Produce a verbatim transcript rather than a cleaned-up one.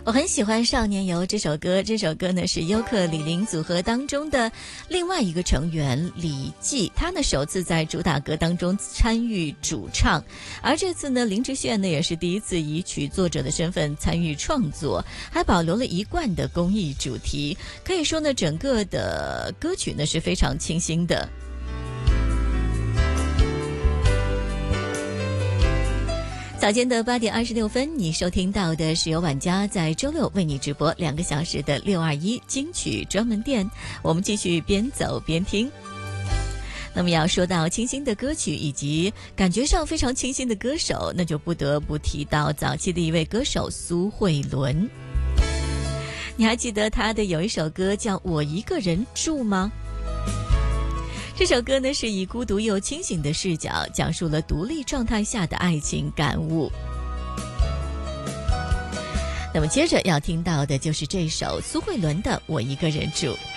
我很喜欢《少年游》这首歌，这首歌呢是优客李林组合当中的另外一个成员李记，他呢首次在主打歌当中参与主唱，而这次呢林志炫呢也是第一次以曲作者的身份参与创作，还保留了一贯的公益主题，可以说呢整个的歌曲呢是非常清新的。早间的八点二十六分，你收听到的是由晚家在周六为你直播两个小时的六二一金曲专门店，我们继续边走边听。那么要说到清新的歌曲以及感觉上非常清新的歌手，那就不得不提到早期的一位歌手苏慧伦。你还记得他的有一首歌叫《我一个人住》吗？这首歌呢是以孤独又清醒的视角讲述了独立状态下的爱情感悟。那么接着要听到的就是这首苏慧伦的《我一个人住》。